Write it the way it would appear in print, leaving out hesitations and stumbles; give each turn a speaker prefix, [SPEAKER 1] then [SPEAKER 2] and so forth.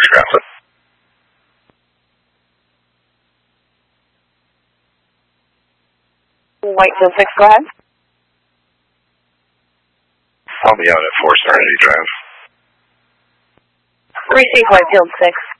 [SPEAKER 1] ground.
[SPEAKER 2] Whitefield 6, go ahead.
[SPEAKER 1] I'll be out at 4 Serenity Drive.
[SPEAKER 2] Receive Whitefield 6.